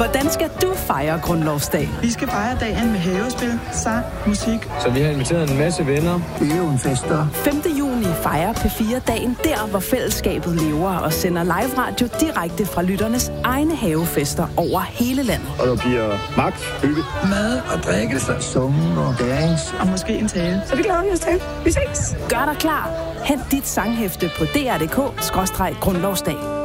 Hvordan skal du fejre Grundlovsdag? Vi skal fejre dagen med havespil, sang, musik. Så vi har inviteret en masse venner. Fester. 5. juni fejrer P4 dagen der, hvor fællesskabet lever og sender live radio direkte fra lytternes egne havefester over hele landet. Og der bliver magt, hygge, Mad og drikkelse. Summen og dance. Og måske en tale. Så det glæder vi os til. Vi ses. Gør dig klar. Hent dit sanghæfte på dr.dk/grundlovsdag.